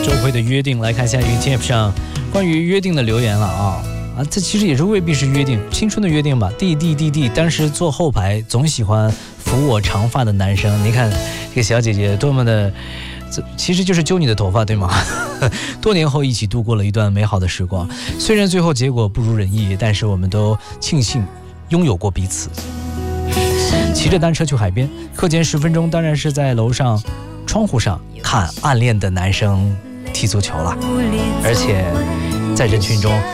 周辉的约定，来看一下云 TF 上关于约定的留言了啊，这其实也是未必是约定，青春的约定吧。弟，当时坐后排总喜欢扶我长发的男生，你看这个小姐姐多么的，其实就是揪你的头发，对吗？多年后一起度过了一段美好的时光，虽然最后结果不如人意，但是我们都庆幸拥有过彼此。骑着单车去海边，课间10分钟当然是在楼上窗户上看暗恋的男生踢足球了，而且在人群中